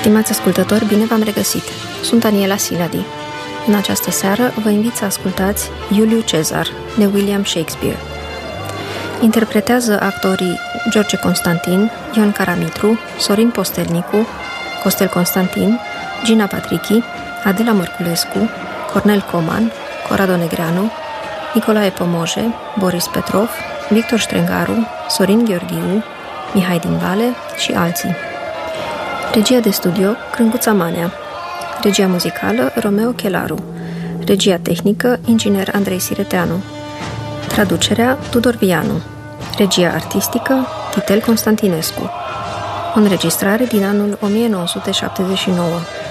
Stimați ascultători, bine v-am regăsit! Sunt Daniela Siladi. În această seară vă invit să ascultați Iuliu Cezar, de William Shakespeare. Interpretează actorii George Constantin, Ion Caramitru, Sorin Postelnicu, Costel Constantin, Gina Patrichi, Adela Mărculescu, Cornel Coman, Corrado Negreanu, Nicolae Pomoje, Boris Petrov, Victor Strengaru, Sorin Gheorghiu, Mihai din Vale și alții. Regia de studio, Crânguța Manea. Regia muzicală, Romeo Chelaru. Regia tehnică, inginer Andrei Sireteanu. Traducerea, Tudor Vianu. Regia artistică, Titel Constantinescu. O înregistrare din anul 1979.